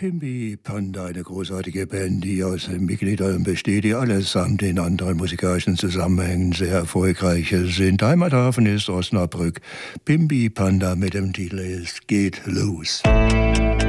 Pimpi Panda, eine großartige Band, die aus Mitgliedern besteht, die allesamt in anderen musikalischen Zusammenhängen sehr erfolgreich sind. Heimathafen ist Osnabrück. Pimpi Panda mit dem Titel Es geht los.